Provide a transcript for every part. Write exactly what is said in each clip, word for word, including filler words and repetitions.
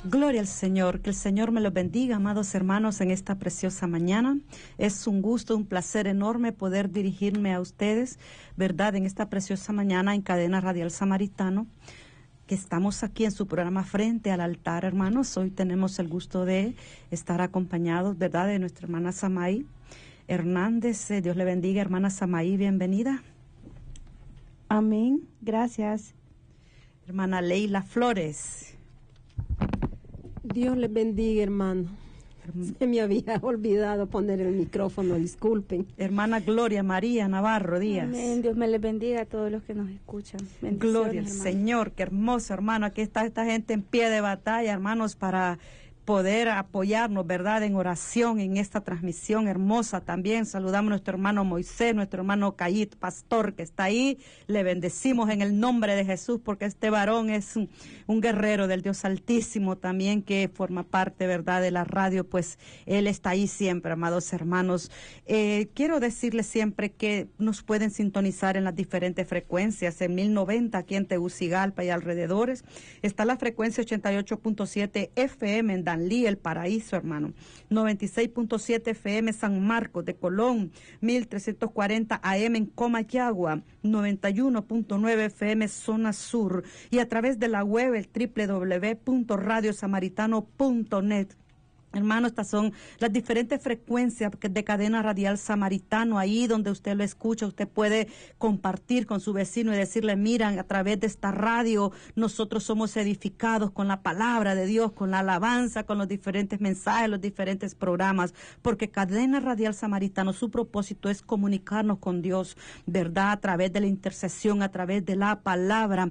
Gloria al Señor, que el Señor me los bendiga, amados hermanos, en esta preciosa mañana. Es un gusto, un placer enorme poder dirigirme a ustedes, ¿verdad?, en esta preciosa mañana en Cadena Radial Samaritano, que estamos aquí en su programa Frente al Altar, hermanos. Hoy tenemos el gusto de estar acompañados, ¿verdad?, de nuestra hermana Samaí Hernández. Dios le bendiga, hermana Samaí, bienvenida. Amén, gracias. Hermana Leila Flores. Dios les bendiga, hermano. Se me había olvidado poner el micrófono, disculpen. Hermana Gloria María Navarro Díaz. Amén. Dios me les bendiga a todos los que nos escuchan. Gloria al hermano. Señor, qué hermoso, hermano. Aquí está esta gente en pie de batalla, hermanos, para poder apoyarnos, ¿verdad?, en oración en esta transmisión hermosa. También saludamos a nuestro hermano Moisés, nuestro hermano Cayit, pastor, que está ahí. Le bendecimos en el nombre de Jesús, porque este varón es un, un guerrero del Dios Altísimo también, que forma parte, ¿verdad?, de la radio. Pues él está ahí siempre, amados hermanos. Eh, quiero decirles siempre que nos pueden sintonizar en las diferentes frecuencias. En mil noventa aquí en Tegucigalpa y alrededores está la frecuencia ochenta y ocho punto siete F M en Danlí, El Paraíso, hermano. noventa y seis punto siete F M San Marcos de Colón, mil trescientos cuarenta A M en Comayagua, noventa y uno punto nueve F M Zona Sur, y a través de la web el doble u doble u doble u punto radio samaritano punto net. Hermano, estas son las diferentes frecuencias de Cadena Radial Samaritano. Ahí donde usted lo escucha, usted puede compartir con su vecino y decirle: miran, a través de esta radio nosotros somos edificados con la palabra de Dios, con la alabanza, con los diferentes mensajes, los diferentes programas, porque Cadena Radial Samaritano, su propósito es comunicarnos con Dios, ¿verdad?, a través de la intercesión, a través de la palabra.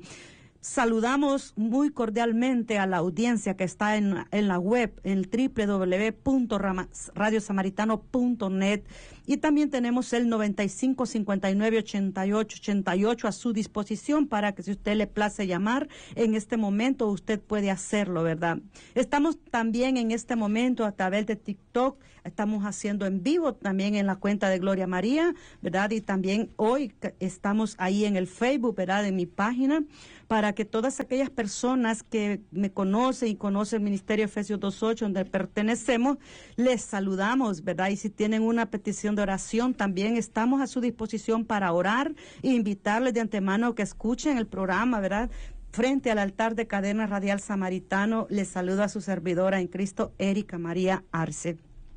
Saludamos muy cordialmente a la audiencia que está en, en la web, en el doble u doble u doble u punto radio samaritano punto net, y también tenemos el noventa y cinco, cincuenta y nueve, ochenta y ocho, ochenta y ocho a su disposición para que, si usted le place llamar en este momento, usted puede hacerlo, ¿verdad? Estamos también en este momento a través de TikTok, estamos haciendo en vivo también en la cuenta de Gloria María, ¿verdad? Y también hoy estamos ahí en el Facebook, ¿verdad?, en mi página, para que todas aquellas personas que me conocen y conocen el Ministerio Efesios dos ocho, donde pertenecemos, les saludamos, ¿verdad? Y si tienen una petición de oración, también estamos a su disposición para orar e invitarles de antemano que escuchen el programa, ¿verdad? Frente al altar de Cadena Radial Samaritano, les saludo a su servidora en Cristo, Erika María Arce.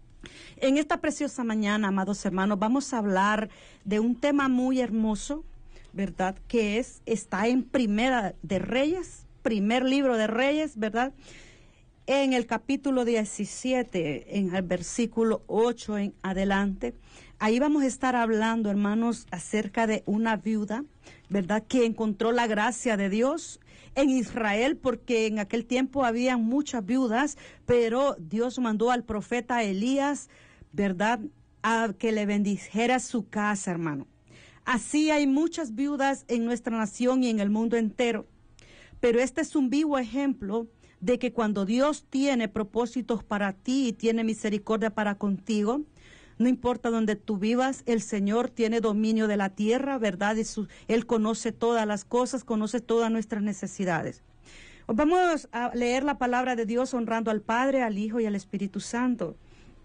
En esta preciosa mañana, amados hermanos, vamos a hablar de un tema muy hermoso, ¿verdad?, que es, está en Primera de Reyes, primer libro de Reyes, ¿verdad?, en el capítulo diecisiete, en el versículo ocho en adelante. Ahí vamos a estar hablando, hermanos, acerca de una viuda, ¿verdad?, que encontró la gracia de Dios en Israel, porque en aquel tiempo había muchas viudas, pero Dios mandó al profeta Elías, ¿verdad?, a que le bendijera su casa, hermano. Así hay muchas viudas en nuestra nación y en el mundo entero, pero este es un vivo ejemplo de que cuando Dios tiene propósitos para ti y tiene misericordia para contigo, no importa donde tú vivas, el Señor tiene dominio de la tierra, ¿verdad? Y su, Él conoce todas las cosas, conoce todas nuestras necesidades. Vamos a leer la palabra de Dios honrando al Padre, al Hijo y al Espíritu Santo.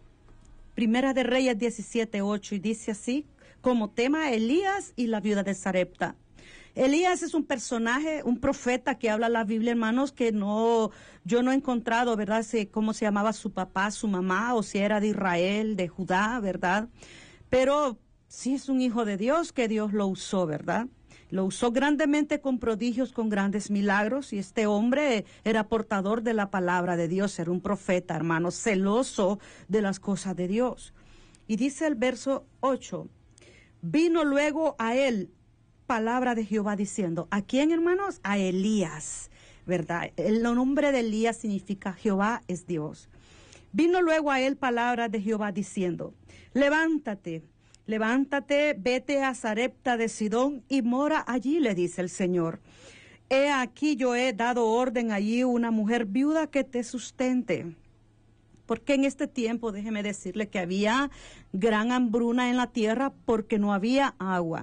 Primera de Reyes diecisiete, ocho, y dice así, como tema Elías y la viuda de Sarepta. Elías es un personaje, un profeta que habla la Biblia, hermanos, que no, yo no he encontrado, ¿verdad?, si, cómo se llamaba su papá, su mamá, o si era de Israel, de Judá, ¿verdad? Pero sí es un hijo de Dios, que Dios lo usó, ¿verdad? Lo usó grandemente con prodigios, con grandes milagros, y este hombre era portador de la palabra de Dios, era un profeta, hermano, celoso de las cosas de Dios. Y dice el verso ocho, vino luego a él palabra de Jehová diciendo, ¿a quién, hermanos? A Elías, ¿verdad? El nombre de Elías significa Jehová es Dios. Vino luego a él palabra de Jehová diciendo, levántate, levántate, vete a Sarepta de Sidón y mora allí, le dice el Señor. He aquí yo he dado orden allí una mujer viuda que te sustente. Porque en este tiempo, déjeme decirle que había gran hambruna en la tierra porque no había agua.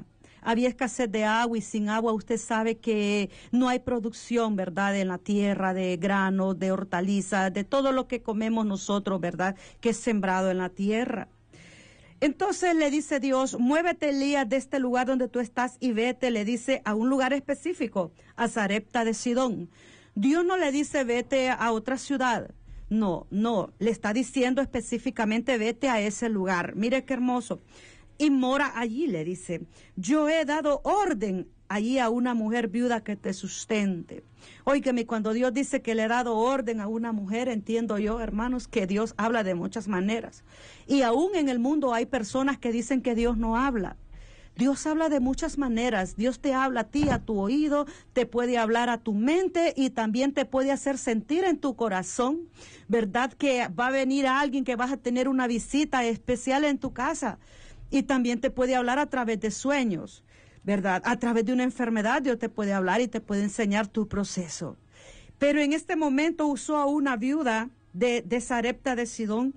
había escasez de agua y sin agua usted sabe que no hay producción, ¿verdad? En la tierra de granos, de hortalizas, de todo lo que comemos nosotros, ¿verdad? Que es sembrado en la tierra. Entonces le dice Dios, muévete Elías de este lugar donde tú estás y vete, le dice, a un lugar específico, a Sarepta de Sidón. Dios no le dice vete a otra ciudad. No, no, le está diciendo específicamente vete a ese lugar. Mire qué hermoso. Y mora allí, le dice. Yo he dado orden allí a una mujer viuda que te sustente. Óigame, cuando Dios dice que le ha dado orden a una mujer, entiendo yo, hermanos, que Dios habla de muchas maneras. Y aún en el mundo hay personas que dicen que Dios no habla. Dios habla de muchas maneras. Dios te habla a ti, a tu oído, te puede hablar a tu mente y también te puede hacer sentir en tu corazón, ¿verdad? Que va a venir a alguien, que vas a tener una visita especial en tu casa. Y también te puede hablar a través de sueños, ¿verdad? A través de una enfermedad Dios te puede hablar y te puede enseñar tu proceso. Pero en este momento usó a una viuda de, de Sarepta de Sidón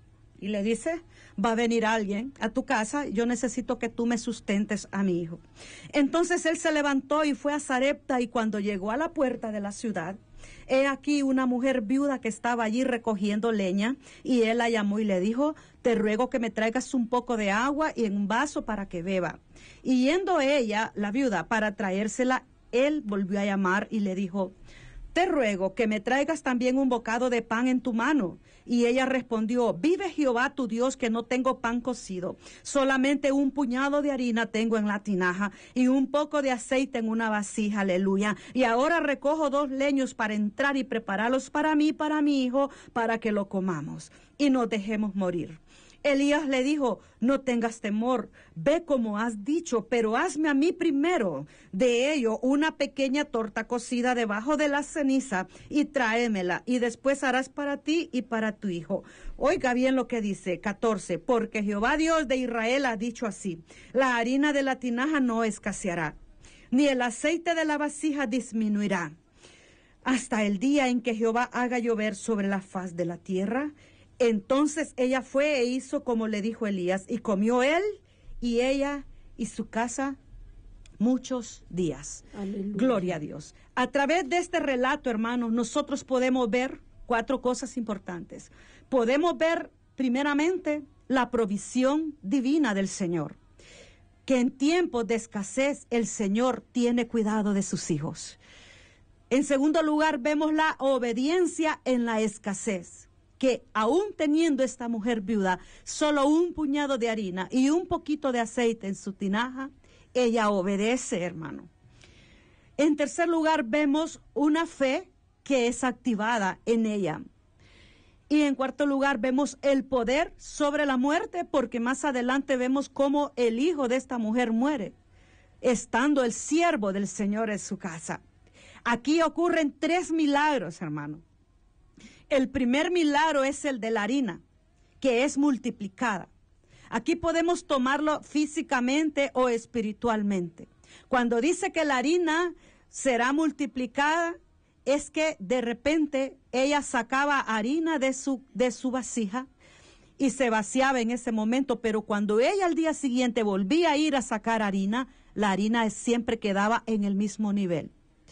y le dice, va a venir alguien a tu casa, yo necesito que tú me sustentes a mi hijo. Entonces él se levantó y fue a Sarepta, y cuando llegó a la puerta de la ciudad, he aquí una mujer viuda que estaba allí recogiendo leña, y él la llamó y le dijo, te ruego que me traigas un poco de agua y en un vaso para que beba. Y yendo ella, la viuda, para traérsela, él volvió a llamar y le dijo, te ruego que me traigas también un bocado de pan en tu mano. Y ella respondió, vive Jehová tu Dios que no tengo pan cocido, solamente un puñado de harina tengo en la tinaja y un poco de aceite en una vasija, aleluya. Y ahora recojo dos leños para entrar y prepararlos para mí, para mi hijo, para que lo comamos y nos dejemos morir. Elías le dijo, no tengas temor, ve como has dicho, pero hazme a mí primero de ello una pequeña torta cocida debajo de la ceniza y tráemela, y después harás para ti y para tu hijo. Oiga bien lo que dice, catorce, porque Jehová Dios de Israel ha dicho así, la harina de la tinaja no escaseará, ni el aceite de la vasija disminuirá, hasta el día en que Jehová haga llover sobre la faz de la tierra. Entonces ella fue e hizo como le dijo Elías, y comió él y ella y su casa muchos días. Aleluya. Gloria a Dios. A través de este relato, hermanos, nosotros podemos ver cuatro cosas importantes. Podemos ver, primeramente, la provisión divina del Señor, que en tiempos de escasez el Señor tiene cuidado de sus hijos. En segundo lugar, vemos la obediencia en la escasez, que aún teniendo esta mujer viuda solo un puñado de harina y un poquito de aceite en su tinaja, ella obedece, hermano. En tercer lugar, vemos una fe que es activada en ella. Y en cuarto lugar, vemos el poder sobre la muerte, porque más adelante vemos cómo el hijo de esta mujer muere, estando el siervo del Señor en su casa. Aquí ocurren tres milagros, hermano. El primer milagro es el de la harina, que es multiplicada. Aquí podemos tomarlo físicamente o espiritualmente. Cuando dice que la harina será multiplicada, es que de repente ella sacaba harina de su, de su vasija y se vaciaba en ese momento, pero cuando ella al día siguiente volvía a ir a sacar harina, la harina siempre quedaba en el mismo nivel.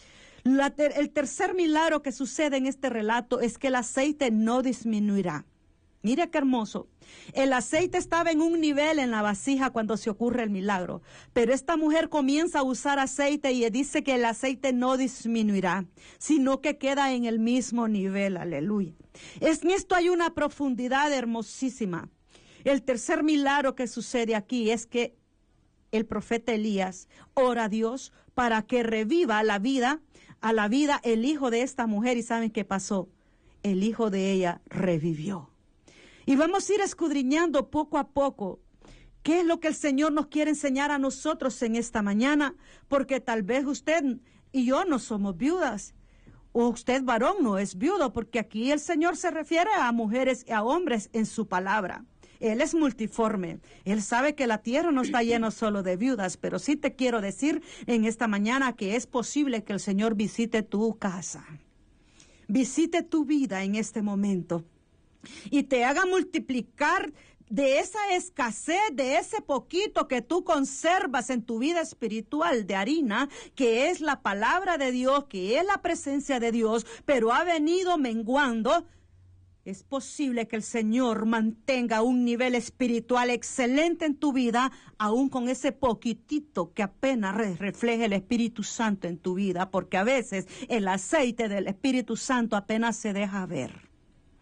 La ter- el tercer milagro que sucede en este relato es que el aceite no disminuirá. Mira qué hermoso. El aceite estaba en un nivel en la vasija cuando se ocurre el milagro, pero esta mujer comienza a usar aceite y dice que el aceite no disminuirá, sino que queda en el mismo nivel. Aleluya. En esto hay una profundidad hermosísima. El tercer milagro que sucede aquí es que el profeta Elías ora a Dios para que reviva la vida, a la vida el hijo de esta mujer. ¿Y saben qué pasó? El hijo de ella revivió. Y vamos a ir escudriñando poco a poco qué es lo que el Señor nos quiere enseñar a nosotros en esta mañana, porque tal vez usted y yo no somos viudas, o usted varón no es viudo, porque aquí el Señor se refiere a mujeres y a hombres en su palabra. Él es multiforme. Él sabe que la tierra no está llena solo de viudas, pero sí te quiero decir en esta mañana que es posible que el Señor visite tu casa, visite tu vida en este momento y te haga multiplicar de esa escasez, de ese poquito que tú conservas en tu vida espiritual de harina, que es la palabra de Dios, que es la presencia de Dios, pero ha venido menguando, es posible que el Señor mantenga un nivel espiritual excelente en tu vida, aún con ese poquitito que apenas re- refleja el Espíritu Santo en tu vida, porque a veces el aceite del Espíritu Santo apenas se deja ver.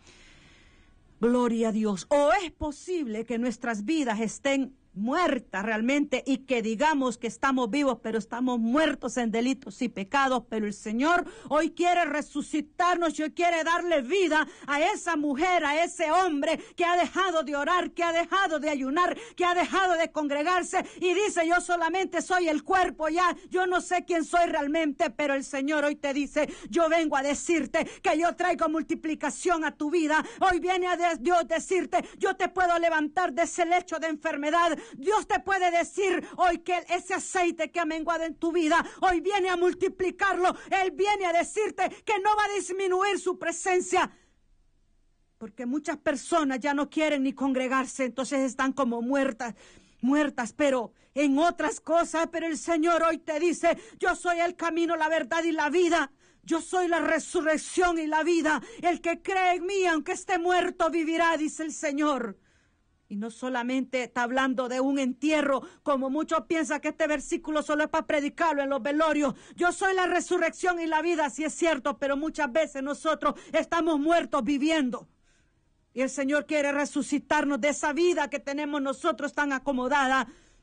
Gloria a Dios. O es posible que nuestras vidas estén muertas realmente y que digamos que estamos vivos, pero estamos muertos en delitos y pecados, pero el Señor hoy quiere resucitarnos y hoy quiere darle vida a esa mujer, a ese hombre que ha dejado de orar, que ha dejado de ayunar, que ha dejado de congregarse y dice: yo solamente soy el cuerpo, ya, yo no sé quién soy realmente, pero el Señor hoy te dice: yo vengo a decirte que yo traigo multiplicación a tu vida. Hoy viene a de- Dios decirte: yo te puedo levantar de ese lecho de enfermedad. Dios te puede decir hoy que ese aceite que ha menguado en tu vida, hoy viene a multiplicarlo. Él viene a decirte que no va a disminuir su presencia. Porque muchas personas ya no quieren ni congregarse, entonces están como muertas, muertas, pero en otras cosas. Pero el Señor hoy te dice: yo soy el camino, la verdad y la vida. Yo soy la resurrección y la vida. El que cree en mí, aunque esté muerto, vivirá, dice el Señor. Y no solamente está hablando de un entierro, como muchos piensan que este versículo solo es para predicarlo en los velorios. Yo soy la resurrección y la vida, sí es cierto, pero muchas veces nosotros estamos muertos viviendo. Y el Señor quiere resucitarnos de esa vida que tenemos nosotros tan acomodada.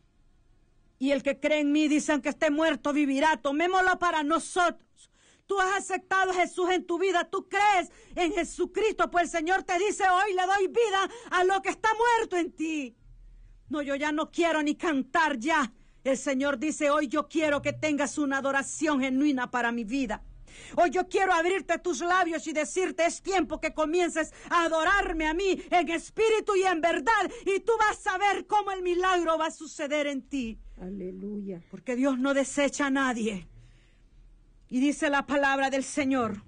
Y el que cree en mí, dicen que esté muerto, vivirá. Tomémoslo para nosotros. Tú has aceptado a Jesús en tu vida, tú crees en Jesucristo, pues el Señor te dice: hoy le doy vida a lo que está muerto en ti. No, yo ya no quiero ni cantar ya. El Señor dice: hoy yo quiero que tengas una adoración genuina para mi vida. Hoy yo quiero abrirte tus labios y decirte: es tiempo que comiences a adorarme a mí en espíritu y en verdad, y tú vas a ver cómo el milagro va a suceder en ti. Aleluya. Porque Dios no desecha a nadie. Y dice la palabra del Señor: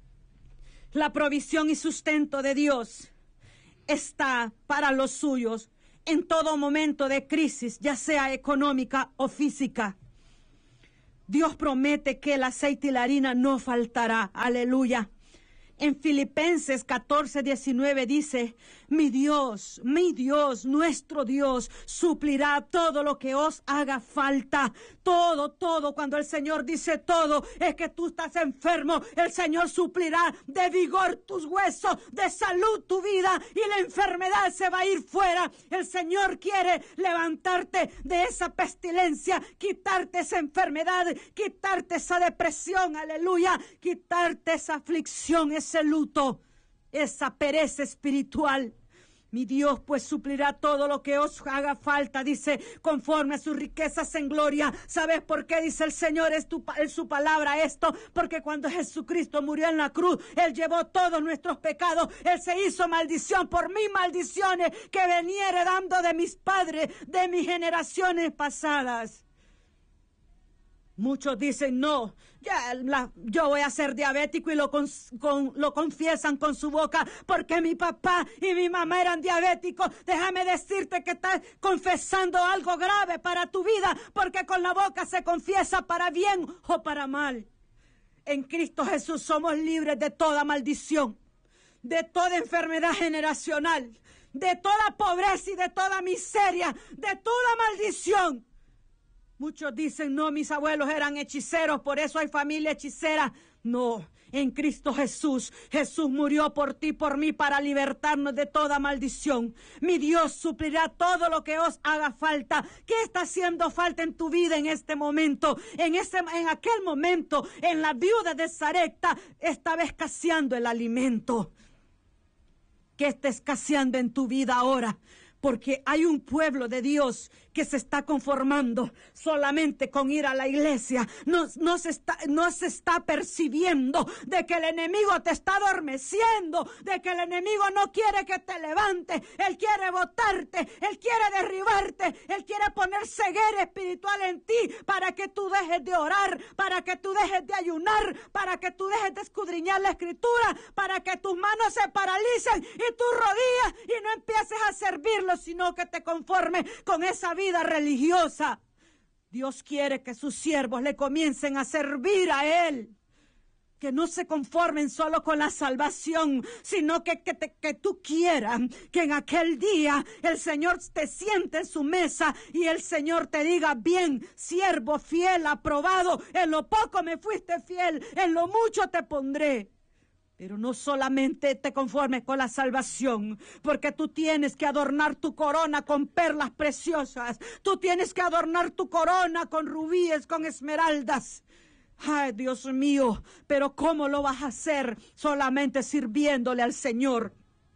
la provisión y sustento de Dios está para los suyos en todo momento de crisis, ya sea económica o física. Dios promete que el aceite y la harina no faltará. Aleluya. En Filipenses catorce, diecinueve dice: mi Dios, mi Dios, nuestro Dios suplirá todo lo que os haga falta. Todo, todo. Cuando el Señor dice todo, es que tú estás enfermo. El Señor suplirá de vigor tus huesos, de salud tu vida, y la enfermedad se va a ir fuera. El Señor quiere levantarte de esa pestilencia, quitarte esa enfermedad, quitarte esa depresión, aleluya, quitarte esa aflicción, ese luto, esa pereza espiritual. Mi Dios pues suplirá todo lo que os haga falta, dice, conforme a sus riquezas en gloria. ¿Sabes por qué dice el Señor es, tu, es su palabra esto? Porque cuando Jesucristo murió en la cruz, Él llevó todos nuestros pecados. Él se hizo maldición por mis maldiciones que venía heredando de mis padres, de mis generaciones pasadas. Muchos dicen: no, ya la, yo voy a ser diabético, y lo, con, con, lo confiesan con su boca porque mi papá y mi mamá eran diabéticos. Déjame decirte que estás confesando algo grave para tu vida, porque con la boca se confiesa para bien o para mal. En Cristo Jesús somos libres de toda maldición, de toda enfermedad generacional, de toda pobreza y de toda miseria, de toda maldición. Muchos dicen: no, mis abuelos eran hechiceros, por eso hay familia hechicera. No, en Cristo Jesús, Jesús murió por ti, por mí, para libertarnos de toda maldición. Mi Dios suplirá todo lo que os haga falta. ¿Qué está haciendo falta en tu vida en este momento? En ese, en aquel momento, en la viuda de Sarepta, estaba escaseando el alimento. ¿Qué está escaseando en tu vida ahora? Porque hay un pueblo de Dios que se está conformando solamente con ir a la iglesia. No, no, se está, no se está percibiendo de que el enemigo te está adormeciendo, de que el enemigo no quiere que te levantes. Él quiere botarte, él quiere derribarte, él quiere poner ceguera espiritual en ti para que tú dejes de orar, para que tú dejes de ayunar, para que tú dejes de escudriñar la escritura, para que tus manos se paralicen y tus rodillas y no empieces a servirlo, sino que te conformes con esa vida religiosa. Dios quiere que sus siervos le comiencen a servir a Él. Que no se conformen solo con la salvación, sino que, que, te, que tú quieras que en aquel día el Señor te siente en su mesa y el Señor te diga: bien, siervo fiel, aprobado, en lo poco me fuiste fiel, en lo mucho te pondré. Pero no solamente te conformes con la salvación, porque tú tienes que adornar tu corona con perlas preciosas, tú tienes que adornar tu corona con rubíes, con esmeraldas. Ay, Dios mío, pero ¿cómo lo vas a hacer? Solamente sirviéndole al Señor.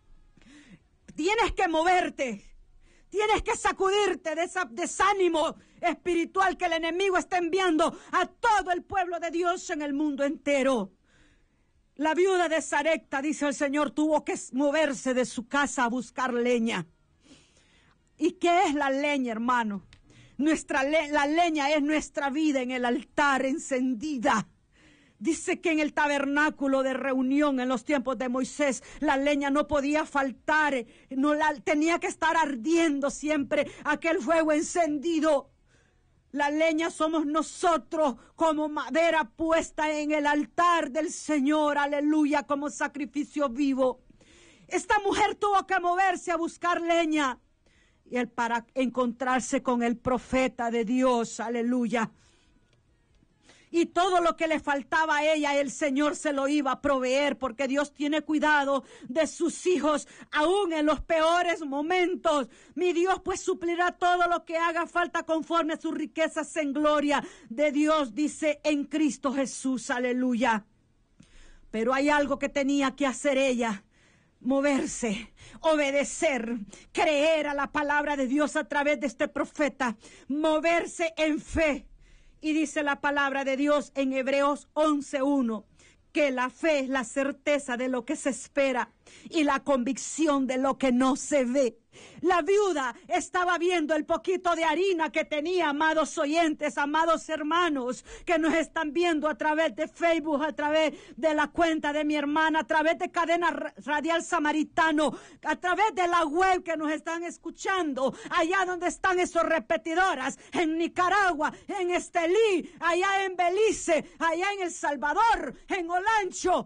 Tienes que moverte, tienes que sacudirte de ese desánimo espiritual que el enemigo está enviando a todo el pueblo de Dios en el mundo entero. La viuda de Sarepta, dice el Señor, tuvo que moverse de su casa a buscar leña. ¿Y qué es la leña, hermano? Nuestra le- la leña es nuestra vida en el altar encendida. Dice que en el tabernáculo de reunión en los tiempos de Moisés la leña no podía faltar, no la, tenía que estar ardiendo siempre aquel fuego encendido. La leña somos nosotros como madera puesta en el altar del Señor, aleluya, como sacrificio vivo. Esta mujer tuvo que moverse a buscar leña. Y él para encontrarse con el profeta de Dios, aleluya. Y todo lo que le faltaba a ella, el Señor se lo iba a proveer, porque Dios tiene cuidado de sus hijos, aún en los peores momentos. Mi Dios pues suplirá todo lo que haga falta conforme a sus riquezas en gloria de Dios, dice en Cristo Jesús, aleluya. Pero hay algo que tenía que hacer ella. Moverse, obedecer, creer a la palabra de Dios a través de este profeta, moverse en fe. Y dice la palabra de Dios en Hebreos once uno, que la fe es la certeza de lo que se espera y la convicción de lo que no se ve. La viuda estaba viendo el poquito de harina que tenía, amados oyentes, amados hermanos, que nos están viendo a través de Facebook, a través de la cuenta de mi hermana, a través de Cadena Radial Samaritano, a través de la web que nos están escuchando, allá donde están esos repetidoras, en Nicaragua, en Estelí, allá en Belice, allá en El Salvador, en Olancho,